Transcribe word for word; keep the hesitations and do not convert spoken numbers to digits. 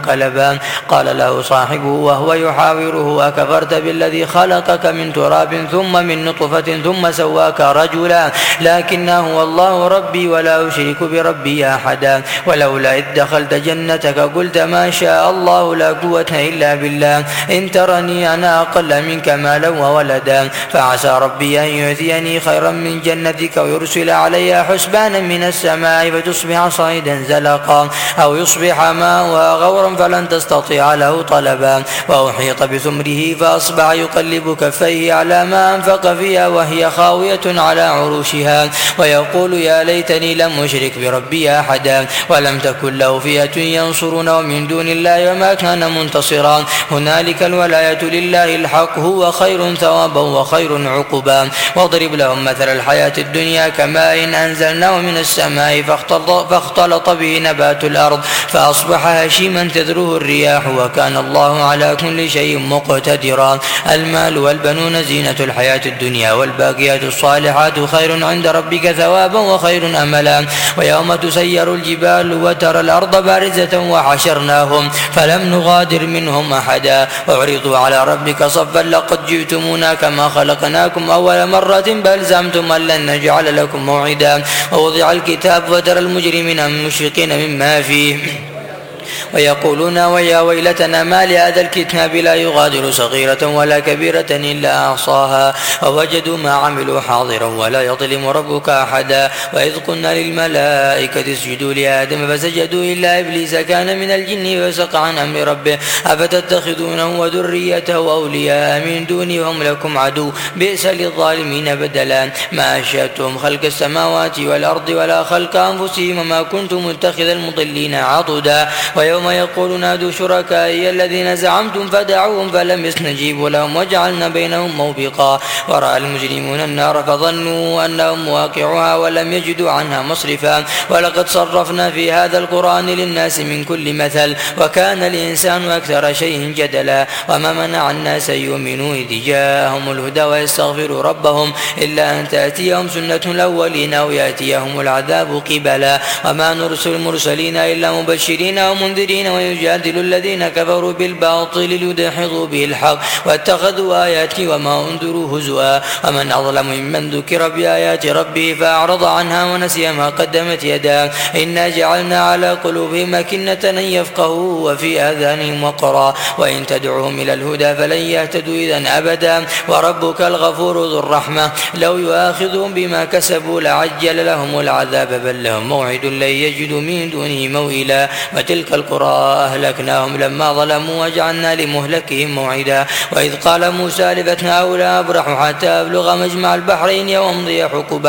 منقلبا. قال له صاحبه وهو يحاوره أكفرت بالذي خلقك من تراب ثم من نطفة ثم سواك رجلا لكنه والله ربي ولا أشرك بربي أحدا ولولا إذ دخلت جنتك قلت ما شاء الله لا قوة إلا بالله إن ترني أنا أقل منك مالا وولدا فعسى ربي أن يؤتيني خيرا من جنتك ويرسل عليها حسبانا من السماء فتصبح صعيدا زلقا أو يصبح ماؤها غورا فلن تستطيع له طلبا وأحيط بثمره فأصبح يقلب كفيه على ما أنفق فيها وهي خاوية على عروشها ويقول يا ليتني لم أشرك بربي أحدا ولم تكن له فئة ينصرونه من دون الله وما كان منتصرا هنالك الولاية لله الحق هو خير ثوابا وخير عقبا. واضرب لهم مثل الحياة الدنيا كماء أنزلناه من السماء فاختلط, فاختلط به نبات الأرض فأصبح هشيما تذروه الرياح وكان الله على كل شيء مقتدرا. المال والبنون زينة الحياة الدنيا والباقيات الصالحات خير عند ربك ثوابا وخير أملا. ويوم تسير الجبال وترى الأرض بارزة وحشرناهم فلم نغادر منهم أحدا وعرضوا على ربك صفا لقد جئتمونا كما خلقناكم أول مرة بل زعمتم أن لن نجعل لكم موعدا ووضع الكتاب وترى المجرمين مشفقين مما فيه ويقولون ويا ويلتنا ما لهذا الكتاب لا يغادر صغيرة ولا كبيرة إلا أحصاها ووجدوا ما عملوا حاضرا ولا يظلم ربك أحدا. وإذ قلنا للملائكة اسجدوا لآدم فسجدوا إلا إبليس كان من الجن فسق عن أمر ربه أفتتخذونه وذريته أولياء من دوني وهم لكم عدو بئس للظالمين بدلا. ما أشهدتم خلق السماوات والأرض ولا خلق أنفسهم وما كنتم متخذ المضلين عضدا. ويوم يقول نادوا شركائي الذين زعمتم فدعوهم فلم يستجيبوا لهم وجعلنا بينهم موبقا. ورأى المجرمون النار فظنوا أنهم مواقعها ولم يجدوا عنها مصرفا. ولقد صرفنا في هذا القرآن للناس من كل مثل وكان الإنسان أكثر شيء جدلا. وما منع الناس يؤمنوا إذ جاءهم الهدى ويستغفروا ربهم إلا أن تأتيهم سنة الأولين أو يأتيهم العذاب قبلا. وما نرسل المرسلين إلا مبشرين ومنذرين ويجادل الذين كفروا بالباطل ليدحضوا به الحق واتخذوا آياتي وما أنذروا هزوا. ومن أظلم ممن ذكر بآيات ربه فأعرض عنها ونسي ما قدمت يداه إنا جعلنا على قلوبهم أكنة أن يفقهوا وفي آذانهم وقرا وإن تدعوهم إلى الهدى فلن يهتدوا إذن أبدا. وربك الغفور ذو الرحمة لو يؤاخذهم بما كسبوا لعجل لهم العذاب بل لهم موعد لن يجدوا من دونه موئلا. وتلك القرى أهلكناهم لما ظلموا وجعلنا لمهلكهم موعدا. وإذ قال موسى لفتناه لا أبرح حتى أبلغ مجمع البحرين وأمضي حقبا